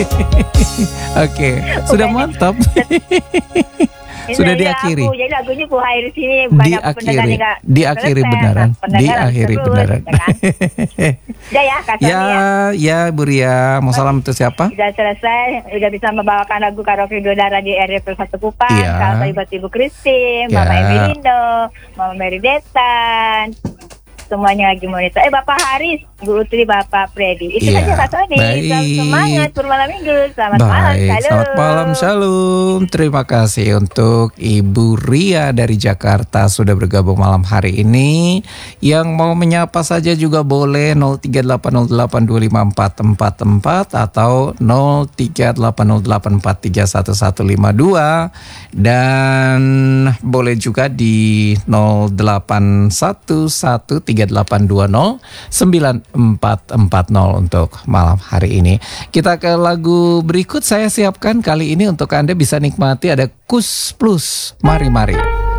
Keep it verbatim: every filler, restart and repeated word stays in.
Oke, sudah mantap. Sudah diakhiri. Aku, jadi lagunya ku akhiri sini. Diakhiri, diakhiri beneran, diakhiri beneran. Udah ya, Kak Sony Ya, ya Bu Ria, mau salam untuk siapa? Sudah selesai, udah bisa membawakan lagu karaoke Dodara di R D P satu Kupang. Iya. Kalau ibu Ibu Christine, Ya. Mama Emilindo, Mama Mary Detan, semuanya lagi monitor. Eh Bapak Haris, Bu Utri, Bapak Freddy. Itu Iya. saja Kak Sony. Baik. Selamat semangat bermalam minggu. Selamat malam. Baik, Shalom. selamat malam, shalom. Terima kasih untuk Ibu Ria dari Jakarta sudah bergabung malam hari ini. Yang mau menyapa saja juga boleh nol tiga delapan nol delapan dua lima empat empat empat atau nol tiga delapan nol delapan empat tiga satu satu lima dua, dan boleh juga di nol delapan satu satu tiga delapan dua nol sembilan empat empat nol untuk malam hari ini. Kita ke lagu berikut saya siapkan kali ini untuk Anda bisa nikmati, ada Kus Plus. Mari-mari.